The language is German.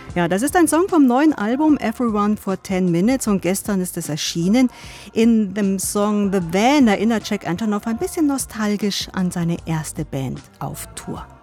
Ja, das ist ein Song vom neuen Album Everyone for 10 Minutes und gestern ist es erschienen. In dem Song The Van erinnert Jack Antonoff ein bisschen nostalgisch an seine erste Band auf Tour.